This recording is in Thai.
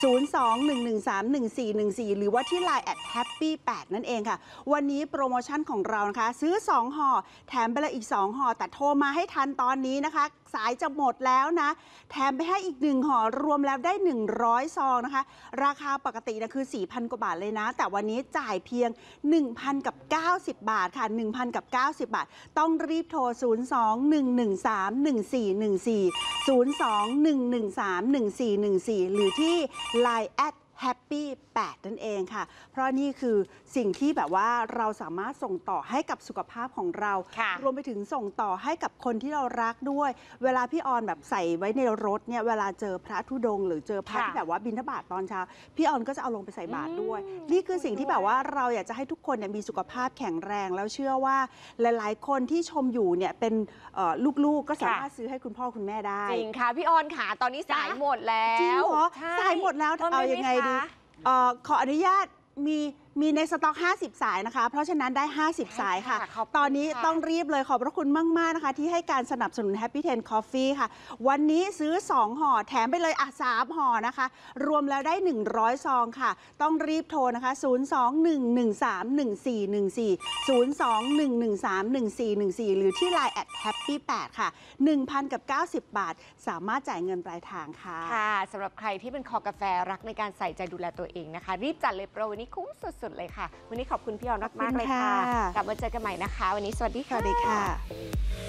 02-113-1414 หรือว่าที่ Line @happy8 นั่นเองค่ะวันนี้โปรโมชั่นของเรานะคะซื้อ2ห่อแถมไปเลยอีก2ห่อแต่โทรมาให้ทันตอนนี้นะคะสายจะหมดแล้วนะแถมไปให้อีก1ห่อรวมแล้วได้100ซองนะคะราคาปกตินะคือ 4,000 กว่าบาทเลยนะแต่วันนี้จ่ายเพียง 1,090 บาทค่ะ 1,090 บาทต้องรีบโทร 02-113-1414 02-113-1414 หรือที่ Line @happy8 นั่นเองค่ะเพราะนี่คือสิ่งที่แบบว่าเราสามารถส่งต่อให้กับสุขภาพของเรารวมไปถึงส่งต่อให้กับคนที่เรารักด้วยเวลาพี่ออนแบบใส่ไว้ในรถเนี่ยเวลาเจอพระธุดงค์หรือเจอพระที่แบบว่าบิณฑบาตตอนเช้าพี่ออนก็จะเอาลงไปใส่บาตรด้วยนี่คือสิ่งที่แบบว่าเราอยากจะให้ทุกคนเนี่ยมีสุขภาพแข็งแรงแล้วเชื่อว่าหลายๆคนที่ชมอยู่เนี่ยเป็นลูกๆก็สามารถซื้อให้คุณพ่อคุณแม่ได้จริงค่ะพี่ออนค่ะตอนนี้สายหมดแล้วจริงเหรอสายหมดแล้วเอายังไงดีขออนุญาตมีในสต็อก50 สายนะคะเพราะฉะนั้นได้50สายค่ะตอนนี้ต้องรีบเลยขอบพระคุณมากๆนะคะที่ให้การสนับสนุน Happy 10 Coffee ค่ะวันนี้ซื้อ2ห่อแถมไปเลย3ห่อนะคะรวมแล้วได้100ซองค่ะต้องรีบโทรนะคะ 02-113-1414 02-113-1414 หรือที่ Line @happy8 ค่ะ 1,090 บาทสามารถจ่ายเงินปลายทางค่ะค่ะสำหรับใครที่เป็นคอกาแฟรักในการใส่ใจดูแลตัวเองนะคะรีบจัดเลยโปรวันนี้คุ้มสุดๆเลยค่ะวันนี้ขอบคุณพี่ออนมากๆเลยค่ะกลับมาเจอกันใหม่นะคะวันนี้สวัสดีค่ะ